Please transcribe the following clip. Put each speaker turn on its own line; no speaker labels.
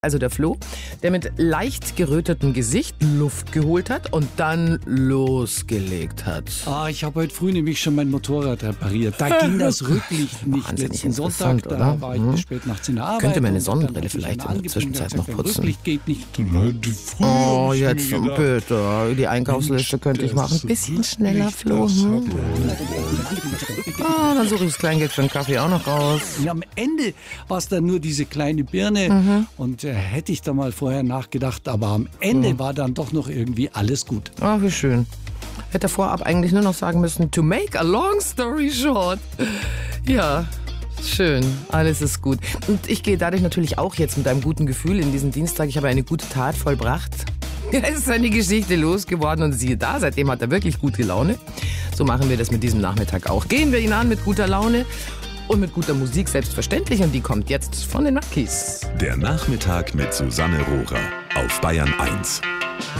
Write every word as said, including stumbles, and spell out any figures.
Also der Flo, der mit leicht gerötetem Gesicht Luft geholt hat und dann losgelegt hat.
Ah, ich habe heute früh nämlich schon mein Motorrad repariert. Da ging das Rücklicht nicht.
Wahnsinnig
Letzten Sonntag, da
oder?
war ich
Hm.
bis spät nachts in der Arbeit.
Könnte meine
und
Sonnenbrille
dann hat mich
vielleicht
einer
in der Zwischenzeit noch
angeblieben,
putzen.
Rücklicht geht nicht.
Oh, jetzt bitte. Die Einkaufsliste könnte ich machen. Ein bisschen schneller, Flo. Hm? Ah, dann suche ich das Kleingeld für den Kaffee auch noch raus.
Ja, am Ende war es dann nur diese kleine Birne.
Mhm.
Und äh, hätte ich da mal vorher nachgedacht, aber am Ende war dann doch noch irgendwie alles gut.
Ah, wie schön. Hätte vorab eigentlich nur noch sagen müssen, to make a long story short. Ja, schön. Alles ist gut. Und ich gehe dadurch natürlich auch jetzt mit einem guten Gefühl in diesen Dienstag. Ich habe eine gute Tat vollbracht. Es ist eine Geschichte losgeworden und siehe da, seitdem hat er wirklich gute Laune. So machen wir das mit diesem Nachmittag auch. Gehen wir ihn an mit guter Laune und mit guter Musik selbstverständlich. Und die kommt jetzt von den Monkees.
Der Nachmittag mit Susanne Rohrer auf Bayern eins.